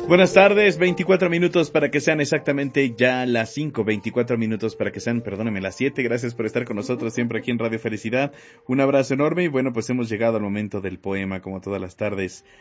Buenas tardes, 24 minutos para que sean exactamente ya las 5, 24 minutos para que sean, perdónenme, las 7. Gracias por estar con nosotros siempre aquí en Radio Felicidad. Un abrazo enorme y bueno, pues hemos llegado al momento del poema como todas las tardes.